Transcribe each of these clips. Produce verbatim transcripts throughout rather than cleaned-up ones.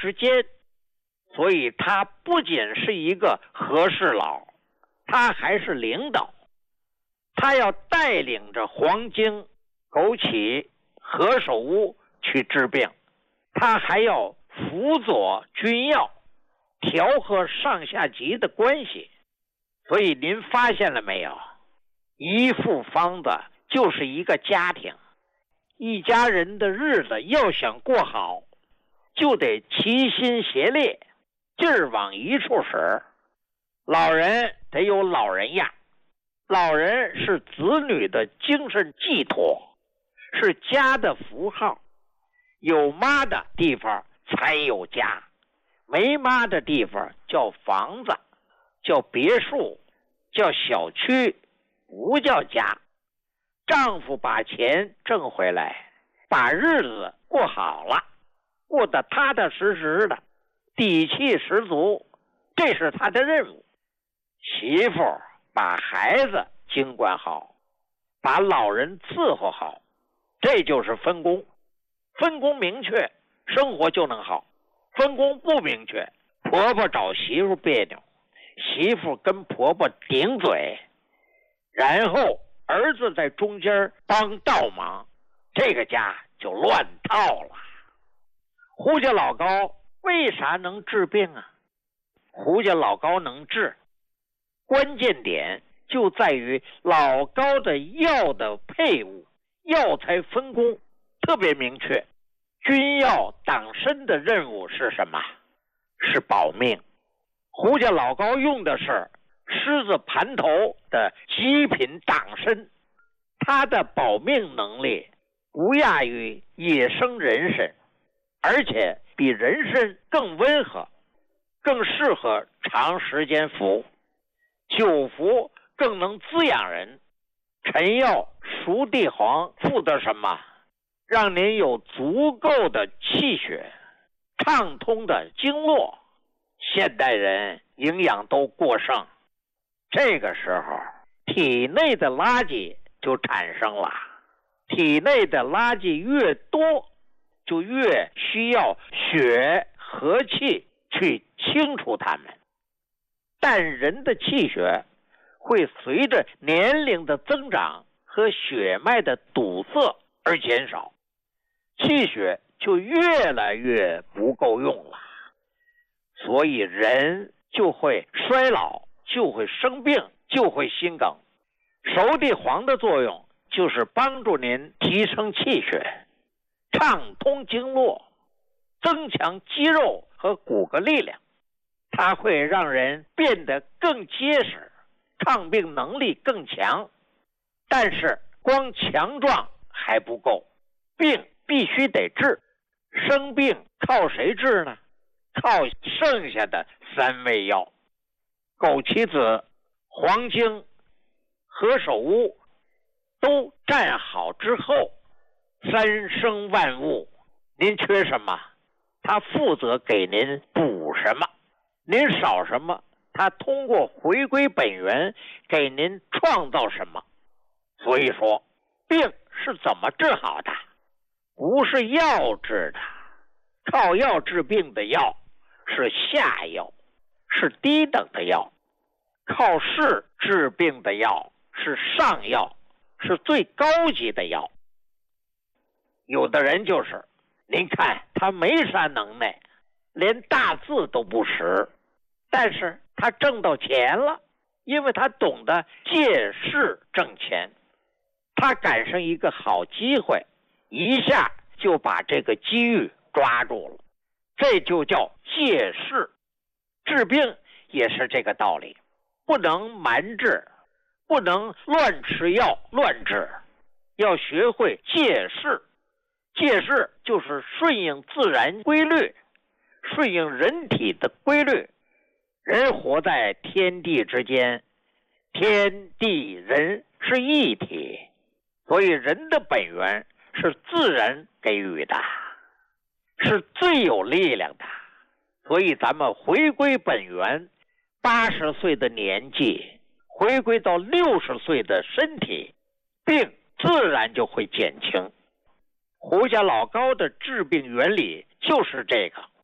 之间，所以他不仅是一个和事佬，他还是领导。他要带领着黄巾、枸杞、何首乌去治病，他还要辅佐君要，调和上下级的关系。所以您发现了没有？一副方子就是一个家庭，一家人的日子要想过好，就得齐心协力，劲儿往一处使。老人得有老人样，老人是子女的精神寄托，是家的符号。有妈的地方才有家，没妈的地方叫房子，叫别墅，叫小区，不叫家。丈夫把钱挣回来，把日子过好了，过得踏踏实实的，底气十足，这是他的任务。媳妇把孩子经管好，把老人伺候好，这就是分工。分工明确，生活就能好。分工不明确，婆婆找媳妇别扭，媳妇跟婆婆顶嘴，然后儿子在中间帮倒忙，这个家就乱套了。胡家老高为啥能治病啊？胡家老高能治，关键点就在于老高的药的配伍，药材分工特别明确。君要党参的任务是什么？是保命。胡家老高用的是狮子盘头的极品党参，它的保命能力不亚于野生人参，而且比人参更温和，更适合长时间服，久服更能滋养人。陈药熟地黄负责什么？让您有足够的气血，畅通的经络。现代人营养都过剩，这个时候体内的垃圾就产生了，体内的垃圾越多，就越需要血和气去清除它们。但人的气血会随着年龄的增长和血脉的堵塞而减少，气血就越来越不够用了，所以人就会衰老，就会生病，就会心梗。熟地黄的作用就是帮助您提升气血，畅通经络，增强肌肉和骨骼力量，它会让人变得更结实，抗病能力更强。但是光强壮还不够，病必须得治。生病靠谁治呢？靠剩下的三味药：枸杞子、黄精、何首乌，都站好之后，三生万物，您缺什么，他负责给您补什么；您少什么，他通过回归本源给您创造什么。所以说，病是怎么治好的？不是药治的，靠药治病的药是下药，是低等的药；靠势治病的药是上药，是最高级的药。有的人就是，您看他没啥能耐，连大字都不识，但是他挣到钱了，因为他懂得借势挣钱。他赶上一个好机会，一下就把这个机遇抓住了，这就叫借势。治病也是这个道理，不能蛮治，不能乱吃药乱治，要学会借势。借势就是顺应自然规律，顺应人体的规律。人活在天地之间，天地人是一体，所以人的本源是自然给予的，是最有力量的。所以咱们回归本源，八十岁的年纪回归到六十岁的身体，病自然就会减轻。胡家老高的治病原理就是这个，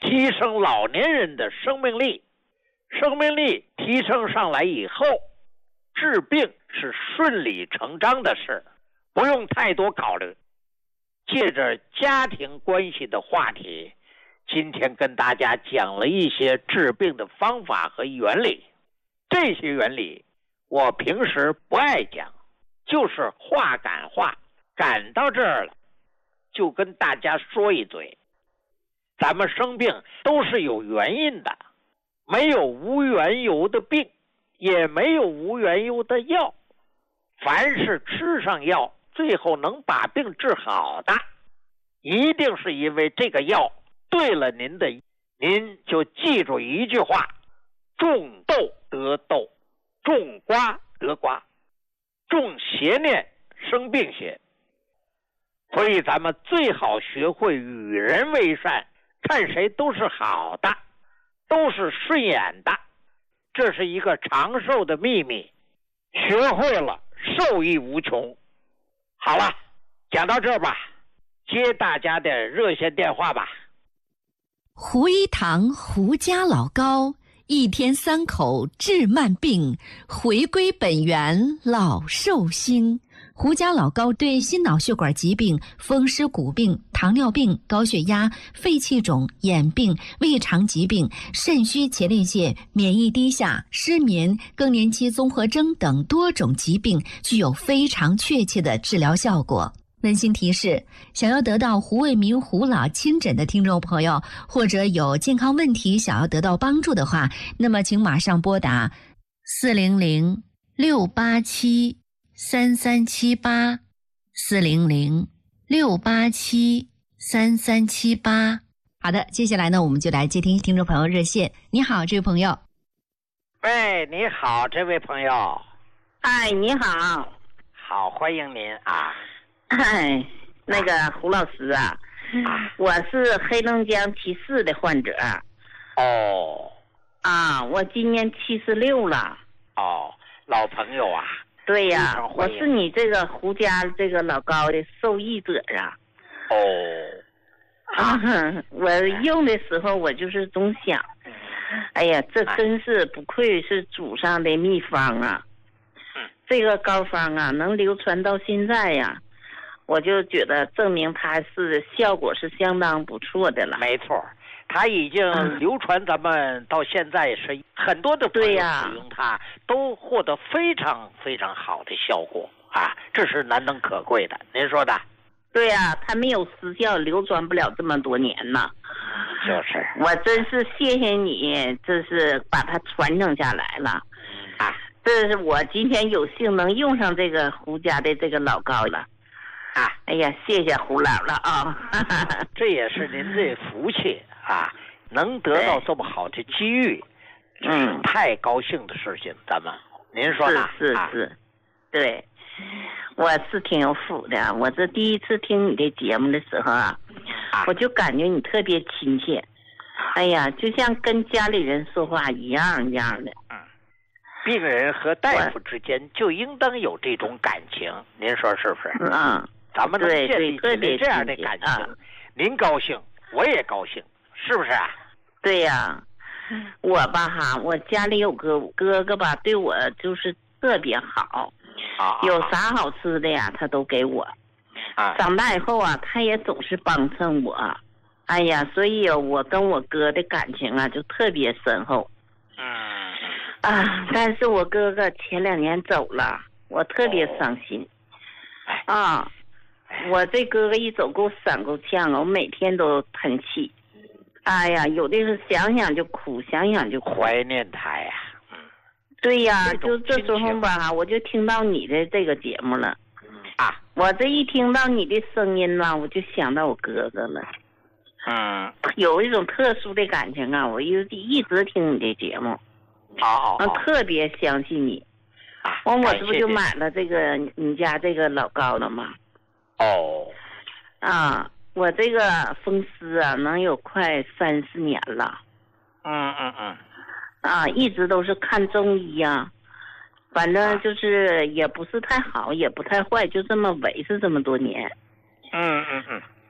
提升老年人的生命力。生命力提升上来以后，治病是顺理成章的事，不用太多考虑。借着家庭关系的话题，今天跟大家讲了一些治病的方法和原理。这些原理我平时不爱讲，就是话赶话，赶到这儿了就跟大家说一嘴。咱们生病都是有原因的，没有无缘由的病，也没有无缘由的药。凡是吃上药最后能把病治好的，一定是因为这个药对了您的。您就记住一句话：种豆得豆，种瓜得瓜，种邪念生病邪。所以咱们最好学会与人为善，看谁都是好的，都是顺眼的，这是一个长寿的秘密。学会了，受益无穷。好了，讲到这儿吧，接大家的热线电话吧。 胡一堂胡家老高，一天三口治慢病，回归本源老寿星。胡家老高对心脑血管疾病、风湿骨病、糖尿病、高血压、肺气肿、眼病、胃肠疾病、肾虚前列腺、免疫低下、失眠、更年期综合征等多种疾病具有非常确切的治疗效果。温馨提示：想要得到胡卫民胡老亲诊的听众朋友，或者有健康问题想要得到帮助的话，那么请马上拨打四零零六八七三三七八四零零六八七三三七八。好的，接下来呢，我们就来接听听众朋友热线。你好，这位朋友。 喂，你好，这位朋友。 哎，你好。 好，欢迎您啊。 哎，那个胡老师啊，啊我是黑龙江七四的患者。 哦。 啊，我今年七十六了。 哦，老朋友啊。 对呀，我是你这个胡家这个老高的受益者啊。 哦。 啊，我用的时候我就是总想，哎呀，这真是不愧是祖上的秘方啊。 嗯。 这个膏方啊，能流传到现在呀。我就觉得证明它是效果是相当不错的了。 没错，它已经流传，咱们到现在是很多的朋友使用它，都获得非常非常好的效果啊，这是难能可贵的。您说的？ 对呀，它没有失效，流传不了这么多年呢。 就是， 我真是谢谢你，这是把它传承下来了。 啊， 这是我今天有幸能用上这个胡家的这个老膏了。啊，哎呀，谢谢胡老了啊！ 这也是您的福气啊，能得到这么好的机遇，这是太高兴的事情。咱们，您说呢？ 是是是，啊、对，我是挺有福的。我这第一次听你的节目的时候啊，啊我就感觉你特别亲切。哎呀，就像跟家里人说话一样一样的。 嗯，病人和大夫之间就应当有这种感情，您说是不是？ 嗯。 咱们能建立起来这样的感情，啊、您高兴，我也高兴，是不是啊？ 对呀、啊，我吧哈，我家里有个哥哥吧，对我就是特别好， 啊， 有啥好吃的呀，他都给我。 啊， 长大以后啊，他也总是帮衬我，哎呀，所以我跟我哥的感情啊就特别深厚。 嗯。 啊，但是我哥哥前两年走了，我特别伤心。 哦、 啊。我这哥哥一走给我闪够呛啊！我每天都喷气，哎呀，有的是想想就哭，想想就哭。 怀念他呀，嗯， 对呀，就这时候吧，我就听到你的这个节目了， 啊， 我这一听到你的声音呢，我就想到我哥哥了， 嗯， 有一种特殊的感情啊，我一一直听你的节目， 哦哦， 特别相信你， 啊， 完我这不就买了这个你家这个老高了吗？ 哦， 啊，我这个风湿啊，能有快三四年了。 嗯嗯嗯。 啊，一直都是看中医呀、啊，反正就是也不是太好，也不太坏，就这么维持这么多年。 嗯嗯嗯。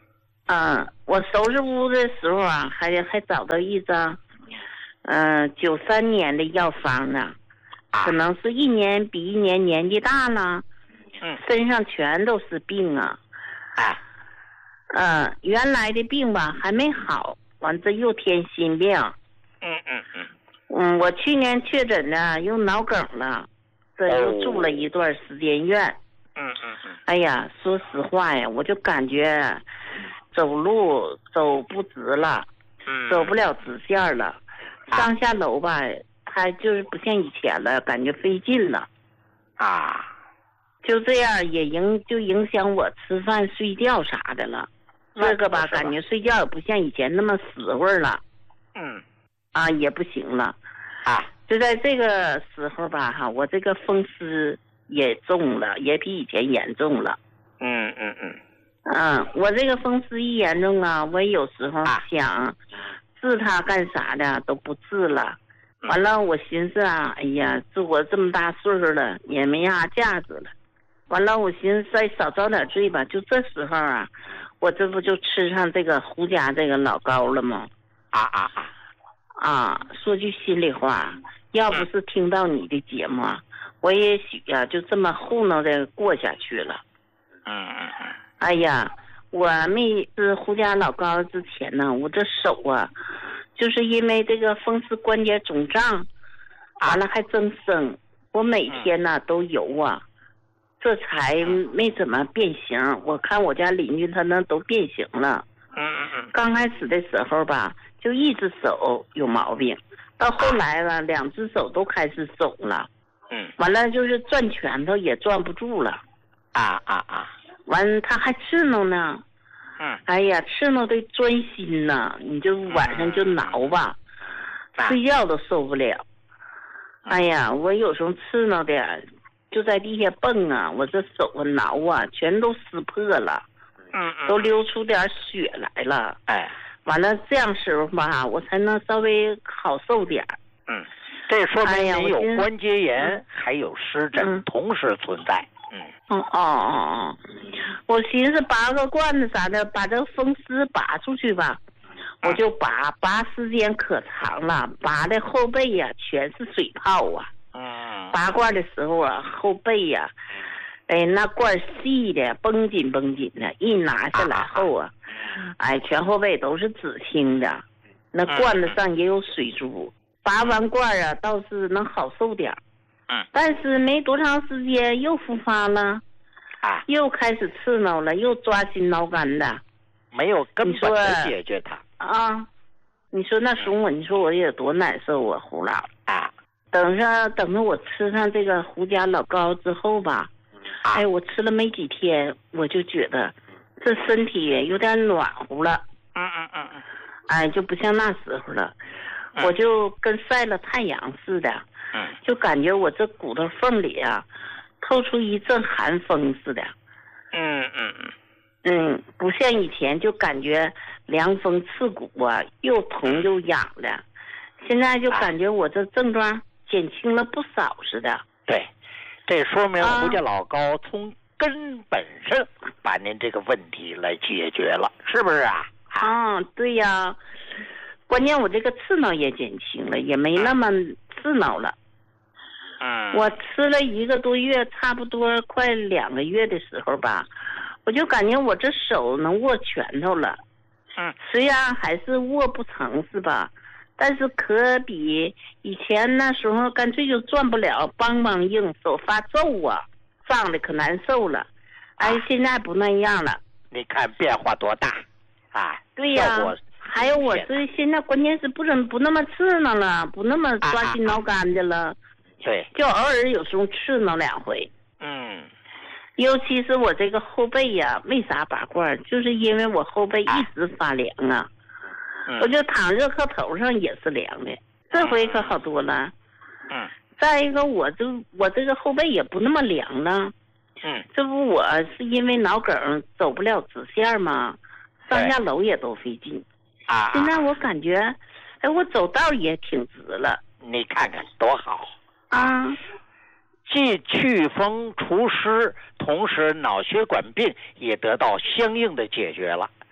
嗯，我收拾屋的时候啊，还还找到一张，嗯，九三年的药方呢， 啊、 可能是一年比一年年纪大了， 嗯， 身上全都是病啊。 哎， 嗯，原来的病吧还没好，完这又添新病。 嗯嗯嗯。 嗯，我去年确诊呢，又脑梗了，这又住了一段时间院。 嗯嗯嗯。 哎呀，说实话呀，我就感觉走路走不直了， 嗯， 走不了直线了，上下楼吧，它就是不像以前了，感觉费劲了。 啊， 就这样也影就影响我吃饭睡觉啥的了。这个吧，感觉睡觉也不像以前那么死会儿了。 嗯。 啊，也不行了。 啊， 就在这个时候吧，哈，我这个风湿也重了，也比以前严重了。 嗯嗯嗯。 嗯，我这个风湿一严重啊，我有时候想治它干啥的都不治了。完了，我寻思啊，哎呀，这我这么大岁数了，也没啥价值了。完了，我寻思再少遭点罪吧。就这时候啊，我这不就吃上这个胡家这个老膏了吗？ 啊啊啊！ 啊，说句心里话，要不是听到你的节目，我也许啊就这么糊弄着过下去了。 嗯嗯嗯。 哎呀，我没吃胡家老膏之前呢，我这手啊，就是因为这个风湿关节肿胀，完了还增生，我每天呢都游啊，这才没怎么变形。我看我家邻居他那都变形了。 嗯嗯嗯。 刚开始的时候吧，就一只手有毛病，到后来了，两只手都开始肿了。 嗯。 完了就是攥拳头也攥不住了。 啊啊啊！ 完他还刺挠呢。 嗯。 哎呀，刺挠的钻心呐，你就晚上就挠吧， 嗯、 睡觉都受不了。嗯、哎呀，我有时候刺挠的就在地下蹦啊，我这手啊挠啊，全都撕破了。 嗯嗯。 都流出点血来了。 哎。 完了，这样时候吧，我才能稍微好受点。 嗯，这说明你有关节炎， 哎、 还有湿疹、嗯、同时存在。嗯。 哦哦哦哦，我寻思拔个罐子啥的，把这个风湿拔出去吧。嗯、我就拔，拔时间可长了，拔的后背呀、啊、全是水泡啊。 嗯。 拔罐的时候啊，后背呀、啊，哎，那罐细的绷紧绷紧的，一拿下来后啊。啊哎，全后背都是紫青的，那罐子上也有水珠。嗯、拔完罐啊，倒是能好受点。 嗯。 但是没多长时间又复发了， 啊， 又开始刺挠了，又抓心挠肝的， 没有根本的解决它。 啊，你说那时候我，你说我有多难受啊，胡老啊。 等着等着我吃上这个胡家老膏之后吧， 啊、 哎，我吃了没几天，我就觉得。这身体有点暖和了， 嗯嗯嗯嗯， 哎，就不像那时候了， 嗯、 我就跟晒了太阳似的， 嗯， 就感觉我这骨头缝里啊，透出一阵寒风似的， 嗯嗯嗯， 嗯，不像以前就感觉凉风刺骨啊，又疼又痒的，现在就感觉我这症状减轻了不少似的。 对，这说明胡家老膏从根本上把您这个问题来解决了，是不是啊？ 啊，对呀，关键我这个刺挠也减轻了，也没那么刺挠了。 嗯， 我吃了一个多月，差不多快两个月的时候吧，我就感觉我这手能握拳头了。 嗯， 虽然还是握不成是吧？但是可比以前那时候干脆就攥不了，梆梆硬，手发皱啊。胀的可难受了，哎，啊、现在不那样了。 你看变化多大，啊！ 对呀、啊，还有我这现在关键是不怎不那么刺挠了，不那么抓心挠肝的了。 啊啊对， 就偶尔有时候刺挠两回。 嗯， 尤其是我这个后背呀、啊，为啥拔罐？就是因为我后背一直发凉啊，啊嗯、 我就躺热炕头上也是凉的。这回可好多了。 嗯。 再一个，我就我这个后背也不那么凉了， 嗯， 这不我是因为脑梗走不了直线吗？上下楼也都费劲， 啊， 现在我感觉，哎，我走道也挺直了。 你看看多好啊！ 既祛风除湿，同时脑血管病也得到相应的解决了。哎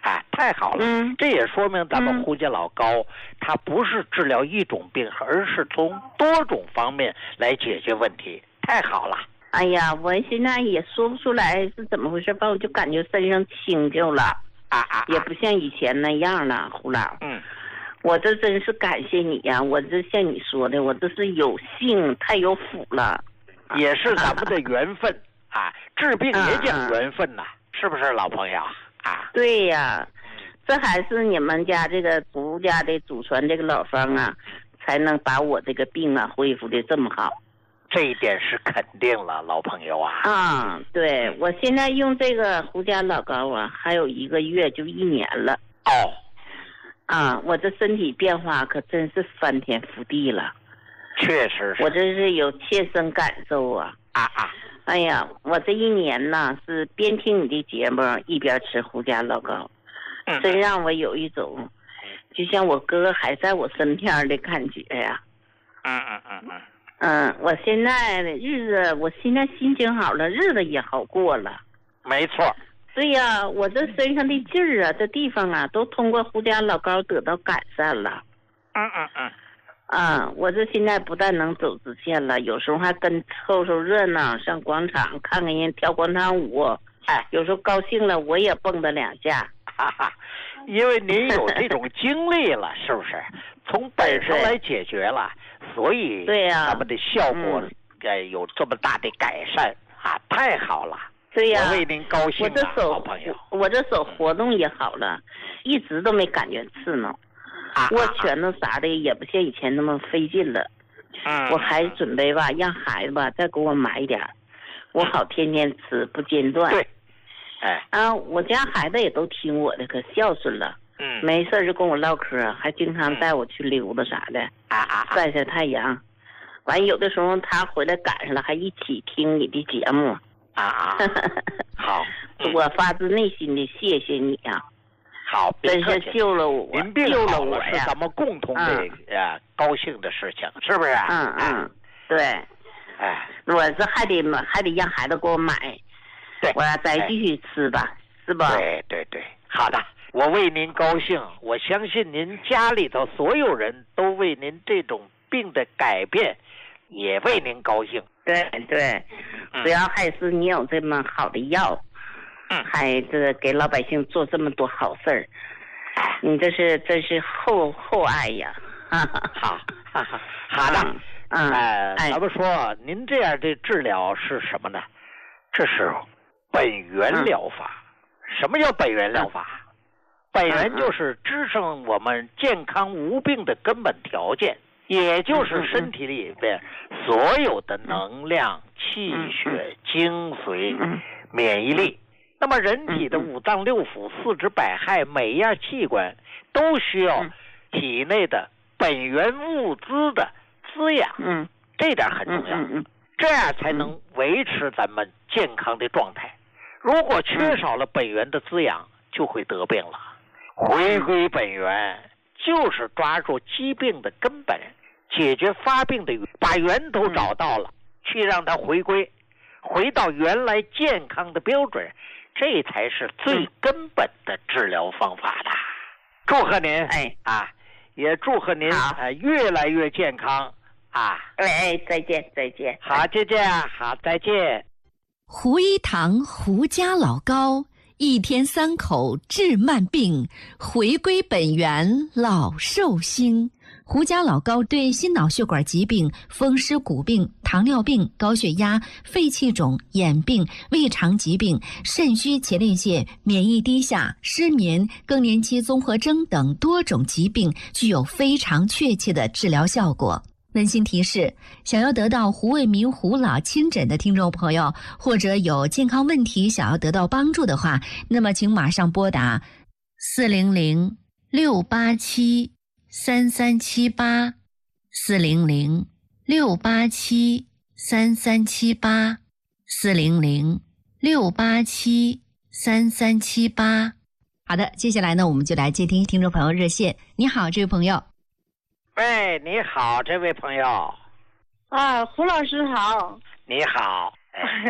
啊，太好了！ 嗯， 这也说明咱们胡家老高，它不是治疗一种病，而是从多种方面来解决问题。太好了！ 哎呀，我现在也说不出来是怎么回事吧，我就感觉身上轻就了， 啊啊， 也不像以前那样了，胡老。 嗯， 我这真是感谢你呀、啊！我这像你说的，我这是有幸太有福了， 也是咱们的缘分啊！治病也讲缘分呐、啊，是不是老朋友啊？ 对呀，这还是你们家这个胡家的祖传这个老方啊，才能把我这个病啊恢复的这么好。 这一点是肯定了，老朋友啊。 啊，对，我现在用这个胡家老高啊，还有一个月就一年了。 哦。 啊，我这身体变化可真是翻天覆地了。 确实是。 我这是有切身感受啊。 啊啊。 哎呀，我这一年呢是边听你的节目一边吃胡家老高， 嗯、 真让我有一种就像我哥哥还在我身边的感觉呀。 嗯嗯嗯嗯。 嗯，我现在的日子，我现在心情好了，日子也好过了。 没错。 对呀，我这身上的劲儿啊，这地方啊，都通过胡家老高得到改善了。 嗯嗯嗯。 啊，我这现在不但能走直线了，有时候还跟凑凑热闹，上广场看看人跳广场舞。哎，有时候高兴了，我也蹦跶两下。 哈哈，因为您有这种经历了，是不是？从本身来解决了，所以对呀， 咱们的效果呃有这么大的改善啊，太好了。 对呀， 我为您高兴啊， 我这手好朋友， 我这手活动也好了，一直都没感觉刺挠。 啊、 握拳头啥的也不像以前那么费劲了。 嗯， 我还准备吧，让孩子吧再给我买点，我好天天吃不间断。 对，哎， 啊，我家孩子也都听我的，可孝顺了。 嗯， 没事就跟我唠嗑，还经常带我去溜达啥的， 啊啊， 晒晒太阳。完有的时候他回来赶上了，还一起听你的节目。 啊啊，好， 嗯、我发自内心的谢谢你呀、啊。 好， 真是救了我， 您病救了我呀！是咱们共同的、嗯、啊高兴的事情，是不是？ 嗯嗯，对。 哎， 我这还得还得让孩子给我买， 对， 我要再继续吃吧，是吧？ 对对对，好的，我为您高兴，我相信您家里头所有人都为您这种病的改变，也为您高兴。 对对， 嗯、 主要还是你有这么好的药。 嗯， 还这个给老百姓做这么多好事儿，你这是真是厚厚爱呀！哈哈， 好，哈哈，好的， 嗯， 哎，咱们说您这样的治疗是什么呢？这是本源疗法。嗯、什么叫本源疗法？嗯、本源就是支撑我们健康无病的根本条件，也就是身体里边所有的能量、气血、精髓、免疫力。那么人体的五脏六腑、四肢百骸，每一样器官都需要体内的本源物资的滋养， 嗯， 这点很重要， 嗯嗯， 这样才能维持咱们健康的状态。如果缺少了本源的滋养，就会得病了。回归本源，就是抓住疾病的根本，解决发病的源，把源头找到了，去让它回归，回到原来健康的标准。这才是最根本的治疗方法的。祝贺您， 哎啊，也祝贺您啊、呃、越来越健康啊！ 哎，再见再见。 好，再见啊，好，再见。 胡一堂胡家老高，一天三口治慢病，回归本源老寿星。胡家老高对心脑血管疾病、风湿骨病、糖尿病、高血压、肺气肿、眼病、胃肠疾病、肾虚前列腺、免疫低下、失眠、更年期综合征等多种疾病具有非常确切的治疗效果。温馨提示：想要得到胡卫民胡老亲诊的听众朋友，或者有健康问题想要得到帮助的话，那么请马上拨打四零零六八七三三七八四零零六八七三三七八四零零六八七三三七八。好的，接下来呢，我们就来接听听众朋友热线。你好，这位朋友。 喂，你好，这位朋友。 啊，胡老师好。 你好。 哎、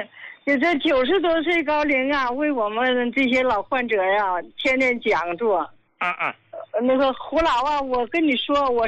就这九十多岁高龄啊，为我们这些老患者呀，天天讲座。 嗯嗯。 那个胡老啊，我跟你说，我